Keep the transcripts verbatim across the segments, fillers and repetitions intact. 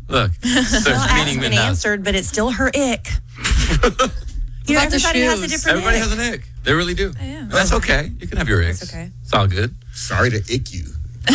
Look, there's Well, meaning been in that. answered, but it's still her ick. You know, About the everybody has a shoes? different Everybody ick. has an ick. They really do. Yeah. That's okay. You can have your icks. That's okay. It's all good. Sorry to ick you.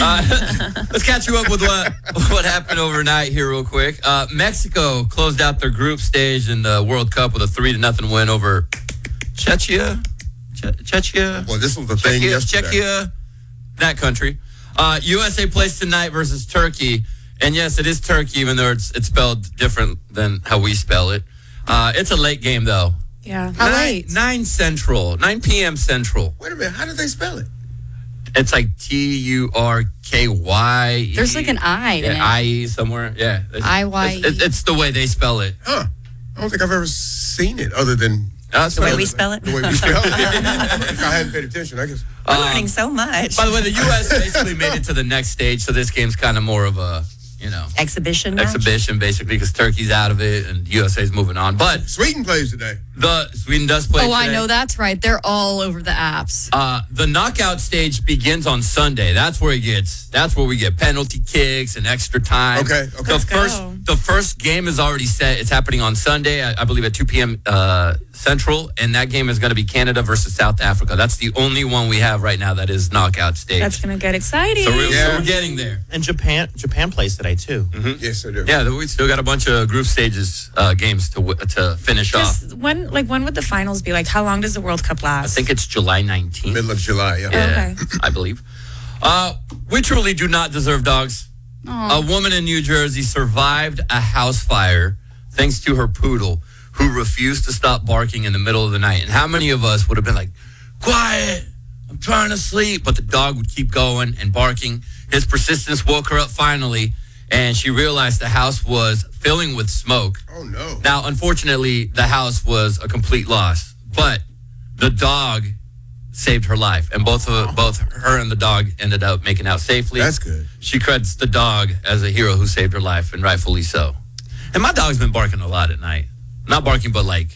Uh, let's catch you up with what what happened overnight here real quick. Uh, Mexico closed out their group stage in the World Cup with a three to nothing win over Czechia. Che- Czechia. Well, this was the thing Czechia, yesterday. Czechia, that country. Uh, U S A plays tonight versus Turkey. And yes, it is Turkey, even though it's, it's spelled different than how we spell it. Uh, it's a late game, though. Yeah. How nine, late? nine Central, nine p.m. Central. Wait a minute. How did they spell it? It's like T U R K Y. There's like an I in Yeah, it. I E somewhere. Yeah. It's- I Y E. It's, it's the way they spell it. Huh. I don't think I've ever seen it other than That's The way what- we spell it. the way we spell it. If I hadn't paid attention, I guess. We're learning so much. By the way, the U S basically made it to the next stage, so this game's kind of more of a, you know, Exhibition match? exhibition, basically, because Turkey's out of it and U S A's moving on. But Sweden plays today. the Sweden does play Oh, I today. know that's right. They're all over the apps. Uh, the knockout stage begins on Sunday. That's where it gets. That's where we get penalty kicks and extra time. Okay, okay. The Let's first, go. the first game is already set. It's happening on Sunday, I, I believe, at two p.m. Uh, Central, and that game is going to be Canada versus South Africa. That's the only one we have right now that is knockout stage. That's going to get exciting. so, we're, Yeah. so we're getting there. And Japan Japan plays today, too. Yes, I do. Yeah, we still got a bunch of group stages uh, games to w- to finish off. Just when, like, when would the finals be? Like, how long does the World Cup I last? think it's July nineteenth. Middle of July, yeah. Yeah, Okay. I believe. Uh, we truly do not deserve dogs. A woman in New Jersey survived a house fire thanks to her poodle, who refused to stop barking in the middle of the night. And how many of us would have been like, quiet, I'm trying to sleep. But the dog would keep going and barking. His persistence woke her up finally, and she realized the house was filling with smoke. Oh, no. Now, unfortunately, the house was a complete loss, but the dog saved her life, and both of both her and the dog ended up making out safely. That's good. She credits the dog as a hero who saved her life, and rightfully so. And my dog's been barking a lot at night. Not barking, but like,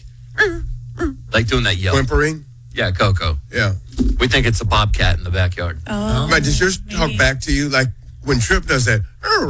like doing that yelp. Whimpering? Yeah, Coco. Yeah. We think it's a bobcat in the backyard. Oh, Mike, does yours talk maybe. back to you? Like when Trip does that,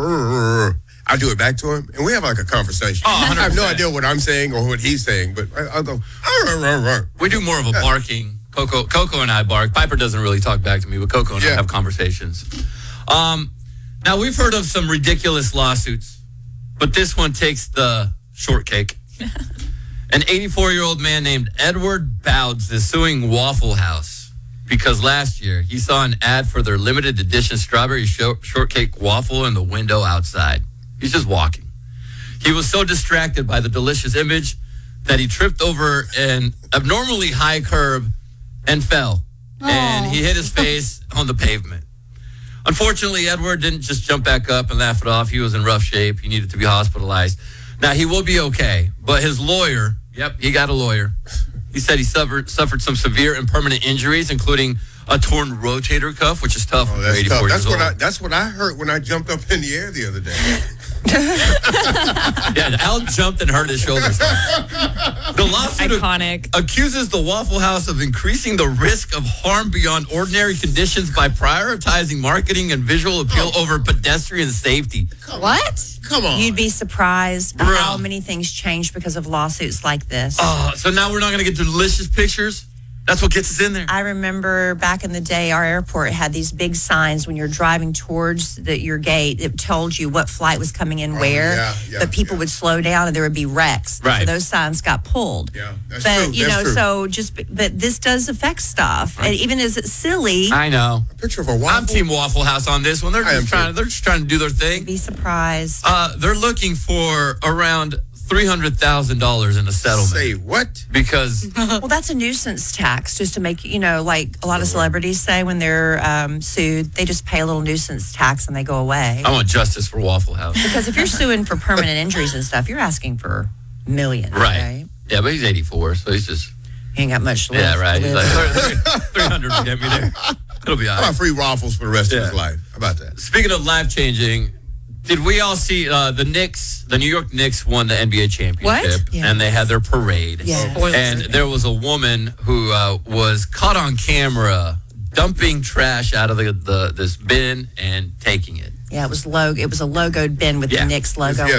I do it back to him, and we have like a conversation. Oh, one hundred I have no percent. idea what I'm saying or what he's saying, but I, I'll go, We do more of a barking. Coco, Coco and I bark. Piper doesn't really talk back to me, but Coco and I Yeah. have conversations. Um, now, we've heard of some ridiculous lawsuits, but this one takes the shortcake. An eighty-four-year-old man named Edward Bouds is suing Waffle House because last year he saw an ad for their limited edition strawberry short- shortcake waffle in the window outside. He's just walking. He was so distracted by the delicious image that he tripped over an abnormally high curb and fell. And he hit his face on the pavement. Unfortunately, Edward didn't just jump back up and laugh it off. He was in rough shape. He needed to be hospitalized. Now, he will be okay, but his lawyer, yep, he got a lawyer. He said he suffered suffered some severe and permanent injuries, including a torn rotator cuff, which is tough Oh, when you're that's eighty-four tough. That's years what I old. that's what I heard when I jumped up in the air the other day. Yeah, Al jumped and hurt his shoulders. The lawsuit Iconic. accuses the Waffle House of increasing the risk of harm beyond ordinary conditions by prioritizing marketing and visual appeal over pedestrian safety. What? Come on. You'd be surprised Bruh. how many things change because of lawsuits like this. Uh, so now we're not going to get delicious pictures? That's what gets us in there. I remember back in the day, our airport had these big signs when you're driving towards the, your gate. It told you what flight was coming in where, yeah, yeah, but people yeah. would slow down and there would be wrecks. Right. So those signs got pulled. Yeah, that's but true. you That's know, true. so just but this does affect stuff, and even as it's silly, I know. A picture of a waffle. I'm Team Waffle House on this one. They're I am just trying. too. They're just trying to do their thing. be surprised. Uh, they're looking for around three hundred thousand dollars in a settlement Say what? because Well, that's a nuisance tax, just to make, you know, like a lot of celebrities say when they're um, sued, they just pay a little nuisance tax and they go away. I want justice for Waffle House. Because if you're suing for permanent injuries and stuff, you're asking for millions, Right. right? Yeah, but he's eighty-four, so he's just You ain't got much to yeah, live- right. He's live. like three hundred will get me there. It'll be all How right. about free waffles for the rest of Yeah. his life? How about that? Speaking of life changing, did we all see uh, the Knicks? The New York Knicks won the N B A championship, What? Yes. and they had their parade. Yes. And there was a woman who uh, was caught on camera dumping trash out of the, the this bin and taking it. Yeah, it was logo. It was a logoed bin with Yeah. the Knicks logo. Yeah.